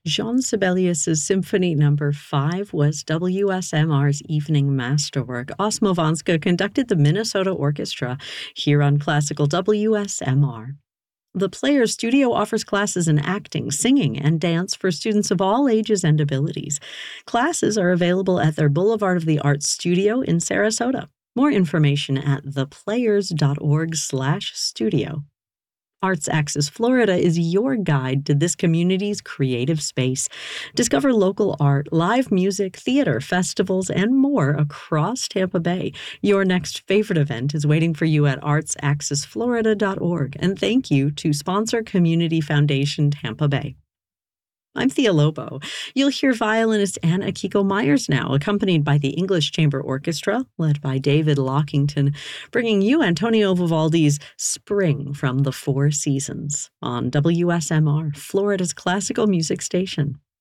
Jean Sibelius's Symphony Number 5 was WSMR's evening masterwork. Osmovanska conducted the Minnesota Orchestra here on Classical WSMR. The Players Studio offers classes in acting, singing, and dance for students of all ages and abilities. Classes are available at their Boulevard of the Arts studio in Sarasota. More information at theplayers.org/studio. Arts Axis Florida is your guide to this community's creative space. Discover local art, live music, theater, festivals, and more across Tampa Bay. Your next favorite event is waiting for you at artsaxisflorida.org. And thank you to sponsor Community Foundation Tampa Bay. I'm Thea Lobo. You'll hear violinist Anna Akiko Myers now, accompanied by the English Chamber Orchestra, led by David Lockington, bringing you Antonio Vivaldi's Spring from the Four Seasons on WSMR, Florida's classical music station.